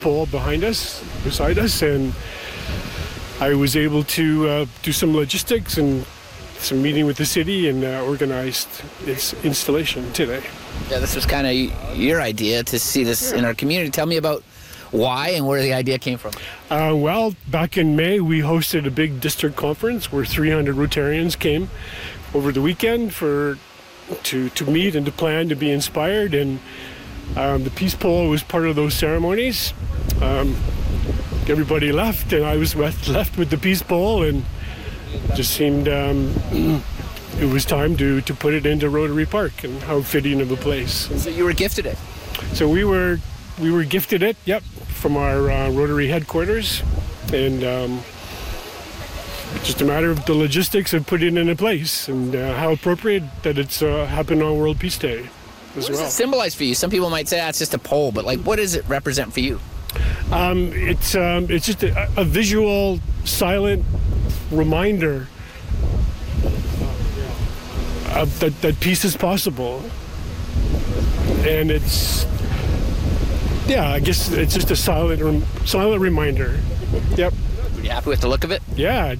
pole beside us, and I was able to do some logistics and some meeting with the city and organized its installation today. Yeah, this was kind of your idea to see this in our community. Tell me about why and where the idea came from. Well, back in May, we hosted a big district conference where 300 Rotarians came over the weekend to meet and to plan, to be inspired, and the peace pole was part of those ceremonies. Everybody left, and I was left with the peace pole, and it just seemed it was time to put it into Rotary Park, and how fitting of a place. So you were gifted it? So we were gifted it, yep, from our Rotary headquarters, and just a matter of the logistics of putting it in place, and how appropriate that it's happened on World Peace Day as well. What does it symbolize for you? Some people might say that's just a pole, but what does it represent for you? It's just a visual, silent reminder that peace is possible, and I guess it's just a silent reminder. Yep. Are you happy with the look of it? Yeah,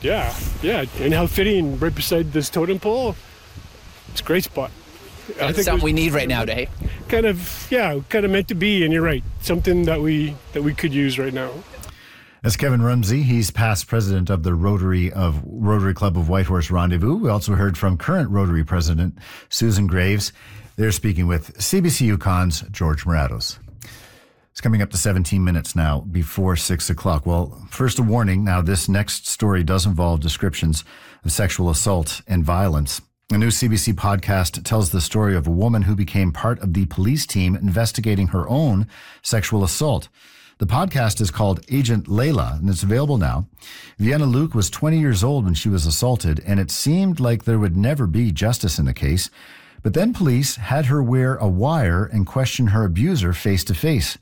and how fitting right beside this totem pole. It's a great spot. I think something we need right now, Dave. Kind of meant to be, and you're right. Something that we could use right now. That's Kevin Rumsey. He's past president of the Rotary Club of Whitehorse Rendezvous. We also heard from current Rotary president Susan Graves. They're speaking with CBC Yukon's George Morados. It's coming up to 17 minutes now before 6 o'clock. Well, first a warning. Now, this next story does involve descriptions of sexual assault and violence. A new CBC podcast tells the story of a woman who became part of the police team investigating her own sexual assault. The podcast is called Agent Layla, and it's available now. Vienna Luke was 20 years old when she was assaulted, and it seemed like there would never be justice in the case. But then police had her wear a wire and question her abuser face-to-face.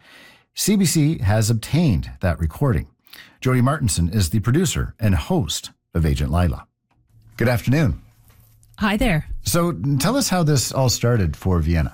CBC has obtained that recording. Jody Martinson is the producer and host of Agent Layla. Good afternoon. Hi there. So tell us how this all started for Vienna.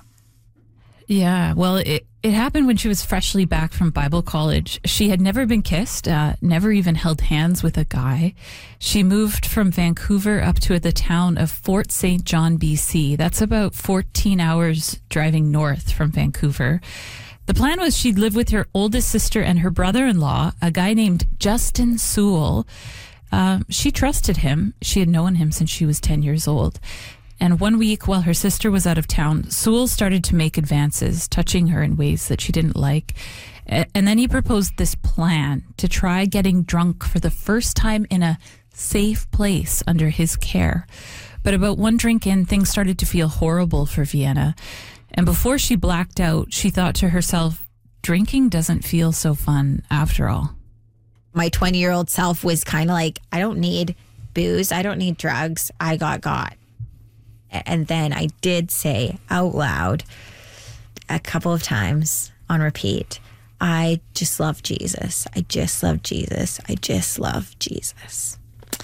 Yeah, well, it happened when she was freshly back from Bible college. She had never been kissed, never even held hands with a guy. She moved from Vancouver up to the town of Fort St. John, BC. That's about 14 hours driving north from Vancouver. The plan was she'd live with her oldest sister and her brother-in-law, a guy named Justin Sewell. She trusted him. She had known him since she was 10 years old. And one week, while her sister was out of town, Sewell started to make advances, touching her in ways that she didn't like. And then he proposed this plan to try getting drunk for the first time in a safe place under his care. But about one drink in, things started to feel horrible for Vienna. And before she blacked out, she thought to herself, drinking doesn't feel so fun after all. My 20-year-old self was kind of like, I don't need booze. I don't need drugs. I got. And then I did say out loud a couple of times on repeat, I just love Jesus. I just love Jesus. I just love Jesus.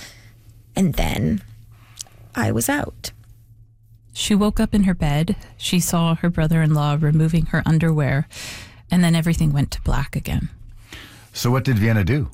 And then I was out. She woke up in her bed. She saw her brother-in-law removing her underwear, and then everything went to black again. So what did Vienna do?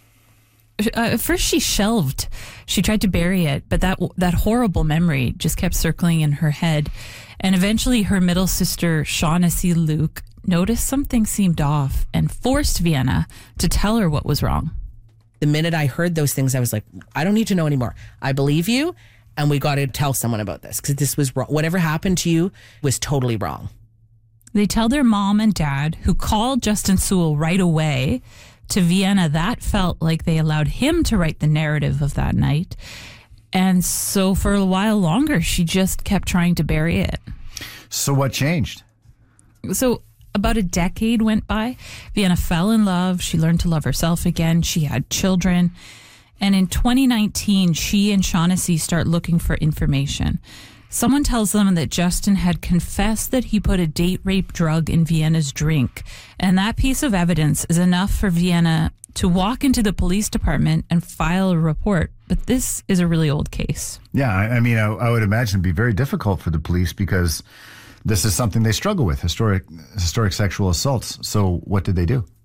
At first she shelved. She tried to bury it, but that horrible memory just kept circling in her head. And eventually her middle sister, Shaughnessy Luke, noticed something seemed off and forced Vienna to tell her what was wrong. The minute I heard those things, I was like, I don't need to know anymore. I believe you, and we got to tell someone about this because this was wrong. Whatever happened to you was totally wrong. They tell their mom and dad, who called Justin Sewell right away. To Vienna, that felt like they allowed him to write the narrative of that night. And so for a while longer, she just kept trying to bury it. So what changed? So about a decade went by. Vienna fell in love. She learned to love herself again. She had children. And in 2019, she and Shaughnessy start looking for information. Someone tells them that Justin had confessed that he put a date rape drug in Vienna's drink. And that piece of evidence is enough for Vienna to walk into the police department and file a report. But this is a really old case. Yeah, I mean, I would imagine it'd be very difficult for the police because this is something they struggle with, historic sexual assaults. So what did they do?